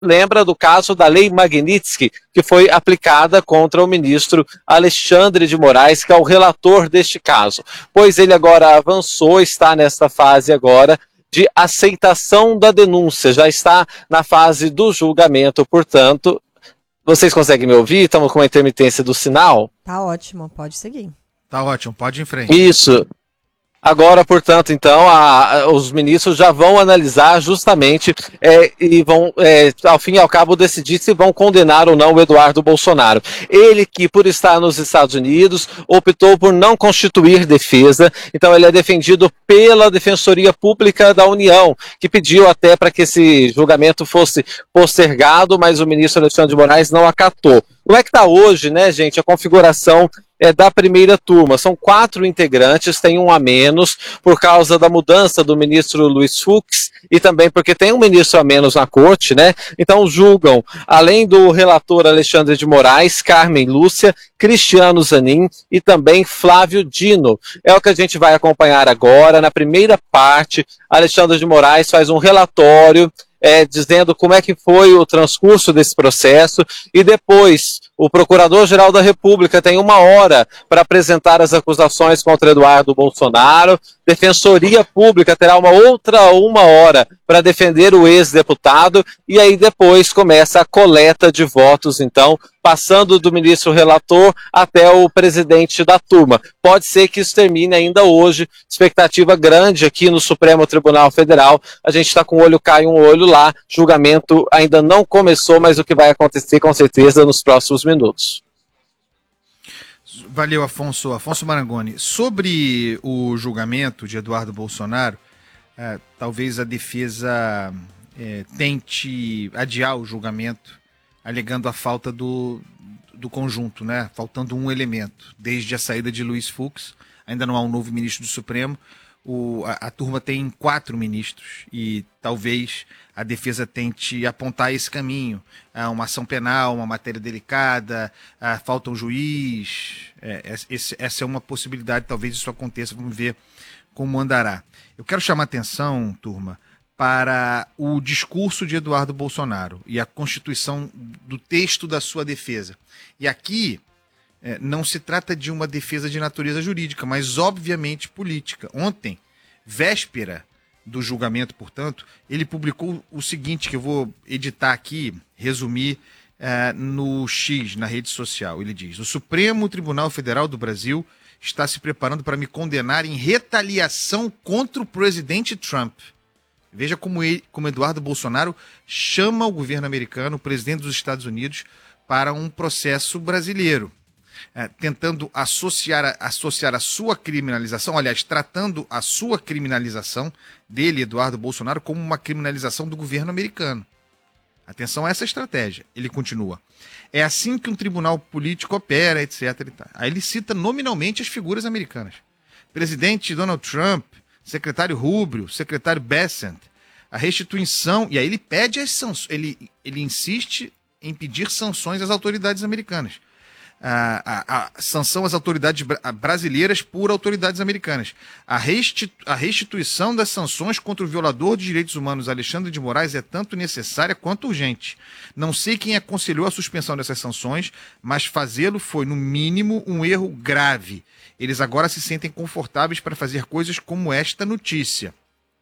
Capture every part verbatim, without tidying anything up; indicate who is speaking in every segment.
Speaker 1: lembra do caso da Lei Magnitsky, que foi aplicada contra o ministro Alexandre de Moraes, que é o relator deste caso. Pois ele agora avançou, está nesta fase agora de aceitação da denúncia, já está na fase do julgamento, portanto. Vocês conseguem me ouvir? Estamos com uma intermitência do sinal?
Speaker 2: Tá ótimo, pode seguir.
Speaker 3: Tá ótimo, pode ir em frente.
Speaker 1: Isso. Agora, portanto, então, a, a, os ministros já vão analisar justamente é, e vão, é, ao fim e ao cabo, decidir se vão condenar ou não o Eduardo Bolsonaro. Ele que, por estar nos Estados Unidos, optou por não constituir defesa, então ele é defendido pela Defensoria Pública da União, que pediu até para que esse julgamento fosse postergado, mas o ministro Alexandre de Moraes não acatou. Como é que está hoje, né, gente, a configuração é da primeira turma? São quatro integrantes, tem um a menos, por causa da mudança do ministro Luiz Fux, e também porque tem um ministro a menos na corte, né? Então julgam, além do relator Alexandre de Moraes, Carmen Lúcia, Cristiano Zanin e também Flávio Dino. É o que a gente vai acompanhar agora. Na primeira parte, Alexandre de Moraes faz um relatório É, dizendo como é que foi o transcurso desse processo, e depois o Procurador-Geral da República tem uma hora para apresentar as acusações contra Eduardo Bolsonaro, Defensoria Pública terá uma outra uma hora para defender o ex-deputado, e aí depois começa a coleta de votos, então, passando do ministro relator até o presidente da turma. Pode ser que isso termine ainda hoje, expectativa grande aqui no Supremo Tribunal Federal, a gente está com um olho cá e um olho lá, julgamento ainda não começou, mas o que vai acontecer com certeza nos próximos minutos.
Speaker 3: Valeu, Afonso. Afonso Marangoni. Sobre o julgamento de Eduardo Bolsonaro, é, talvez a defesa é, tente adiar o julgamento, alegando a falta do, do conjunto, né? Faltando um elemento. Desde a saída de Luiz Fux, ainda não há um novo ministro do Supremo, o, a, a turma tem quatro ministros e talvez a defesa tente apontar esse caminho. Ah, uma ação penal, uma matéria delicada, ah, falta um juiz. É, esse, essa é uma possibilidade, talvez isso aconteça, vamos ver como andará. Eu quero chamar a atenção, turma, para o discurso de Eduardo Bolsonaro e a constituição do texto da sua defesa. E aqui é, não se trata de uma defesa de natureza jurídica, mas obviamente política. Ontem, véspera do julgamento, portanto, ele publicou o seguinte, que eu vou editar aqui, resumir uh, no X, na rede social. Ele diz: o Supremo Tribunal Federal do Brasil está se preparando para me condenar em retaliação contra o presidente Trump. Veja como, ele, como Eduardo Bolsonaro chama o governo americano, o presidente dos Estados Unidos, para um processo brasileiro. É, tentando associar a, associar a sua criminalização, aliás, tratando a sua criminalização dele, Eduardo Bolsonaro, como uma criminalização do governo americano. Atenção a essa estratégia. Ele continua: é assim que um tribunal político opera, etc. Aí ele cita nominalmente as figuras americanas. Presidente Donald Trump, secretário Rubio, secretário Bessent, a restituição, e aí ele pede as sanções, ele, ele insiste em pedir sanções às autoridades americanas. A, a, a sanção às autoridades brasileiras por autoridades americanas. A, restitu, a restituição das sanções contra o violador de direitos humanos Alexandre de Moraes é tanto necessária quanto urgente. Não sei quem aconselhou a suspensão dessas sanções, mas fazê-lo foi, no mínimo, um erro grave. Eles agora se sentem confortáveis para fazer coisas como esta notícia.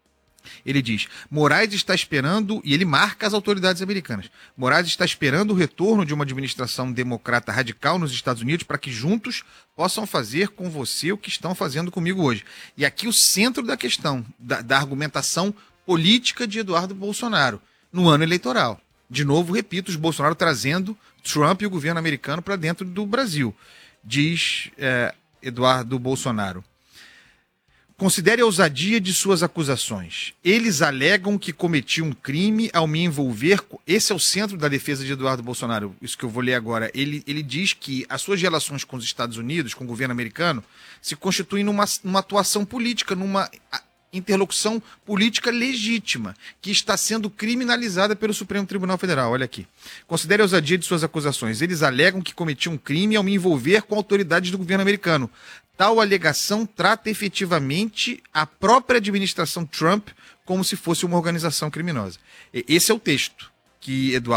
Speaker 3: Ele diz: Moraes está esperando, e ele marca as autoridades americanas, Moraes está esperando o retorno de uma administração democrata radical nos Estados Unidos para que juntos possam fazer com você o que estão fazendo comigo hoje. E aqui o centro da questão, da, da argumentação política de Eduardo Bolsonaro, no ano eleitoral. De novo, repito, os Bolsonaro trazendo Trump e o governo americano para dentro do Brasil. Diz é, Eduardo Bolsonaro: considere a ousadia de suas acusações. Eles alegam que cometi um crime ao me envolver... Esse é o centro da defesa de Eduardo Bolsonaro, isso que eu vou ler agora. Ele, ele diz que as suas relações com os Estados Unidos, com o governo americano, se constituem numa, numa atuação política, numa interlocução política legítima, que está sendo criminalizada pelo Supremo Tribunal Federal. Olha aqui. Considere a ousadia de suas acusações. Eles alegam que cometi um crime ao me envolver com autoridades do governo americano. Tal alegação trata efetivamente a própria administração Trump como se fosse uma organização criminosa. Esse é o texto. que Eduardo